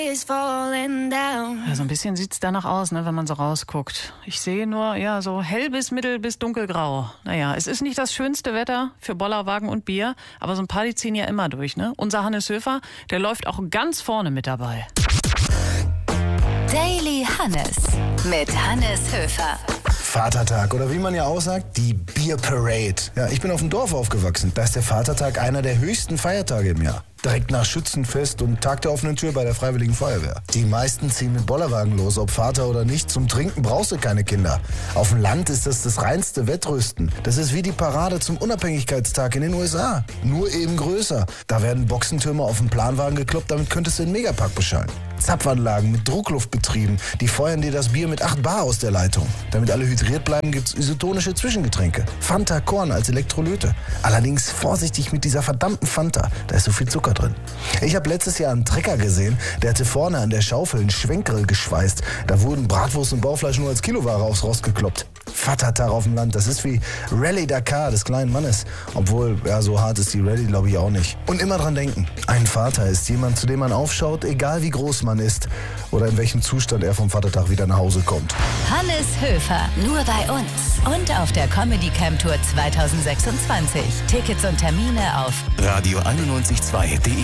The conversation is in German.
Ja, so ein bisschen sieht's danach aus, ne, wenn man so rausguckt. Ich sehe nur, ja, so hell bis mittel bis dunkelgrau. Naja, es ist nicht das schönste Wetter für Bollerwagen und Bier, aber so ein paar, die ziehen ja immer durch, ne? Unser Hannes Höfer, der läuft auch ganz vorne mit dabei. Daily Hannes mit Hannes Höfer. Vatertag oder wie man ja auch sagt, die Bierparade. Ja, ich bin auf dem Dorf aufgewachsen. Da ist der Vatertag einer der höchsten Feiertage im Jahr. Direkt nach Schützenfest und Tag der offenen Tür bei der Freiwilligen Feuerwehr. Die meisten ziehen mit Bollerwagen los, ob Vater oder nicht. Zum Trinken brauchst du keine Kinder. Auf dem Land ist das reinste Wettrüsten. Das ist wie die Parade zum Unabhängigkeitstag in den USA. Nur eben größer. Da werden Boxentürme auf dem Planwagen gekloppt, damit könntest du den Megapark beschallen. Zapfanlagen mit Druckluft betrieben, die feuern dir das Bier mit 8 Bar aus der Leitung. Damit alle hydriert bleiben, gibt's isotonische Zwischengetränke. Fanta Korn als Elektrolyte. Allerdings vorsichtig mit dieser verdammten Fanta, da ist so viel Zucker drin. Ich habe letztes Jahr einen Trecker gesehen, der hatte vorne an der Schaufel einen Schwenkgrill geschweißt. Da wurden Bratwurst und Bauchfleisch nur als Kiloware aufs Rost gekloppt. Vatertag auf dem Land, das ist wie Rallye Dakar des kleinen Mannes. Obwohl, ja, so hart ist die Rallye, glaube ich, auch nicht. Und immer dran denken, ein Vater ist jemand, zu dem man aufschaut, egal wie groß man ist oder in welchem Zustand er vom Vatertag wieder nach Hause kommt. Hannes Höfer, nur bei uns und auf der Comedy Camp Tour 2026. Tickets und Termine auf radio912.de